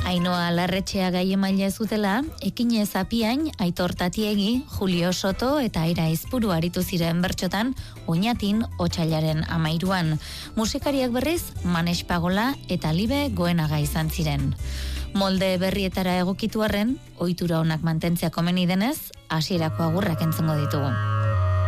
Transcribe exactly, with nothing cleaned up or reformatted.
Ainoa Larretxea gai emailea zutela, Ekinez Apiain, Aitor Tatiegi, Julio Soto eta Aira Aizpuru aritu ziren bertxotan, Oñatin otsailaren amairuan. Musikariak berriz, Manes Pagola eta Libe Goenaga izan ziren. Molde berrietara egokitu arren, ohitura onak mantentzea komeni denez, hasierako agurrak entzungo ditugu.